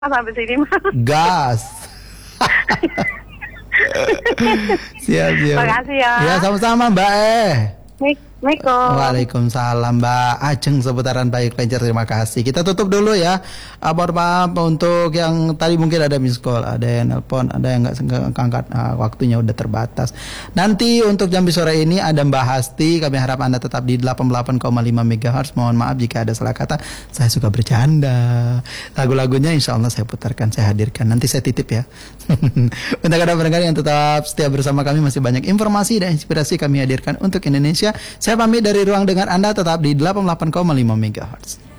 sampai sini mah. Gas. Siap, siap. Makasih ya. Ya, sama-sama Mbak Assalamualaikum. Waalaikumsalam Mbak Ajeng seputaran Baik Venture, terima kasih. Kita tutup dulu ya. Maaf untuk yang tadi mungkin ada miss call, ada yang nelpon, ada yang nggak angkat, waktunya udah terbatas. Nanti untuk jam sore ini ada Mbak Hasti, kami harap Anda tetap di 88,5 MHz. Mohon maaf jika ada salah kata, saya suka bercanda. Lagu-lagunya insya Allah saya putarkan, saya hadirkan. Nanti saya titip ya. Untuk Anda pendengar yang tetap setia bersama kami, masih banyak informasi dan inspirasi kami hadirkan untuk Indonesia. Saya pamit dari ruang dengar Anda, tetap di 88,5 MHz.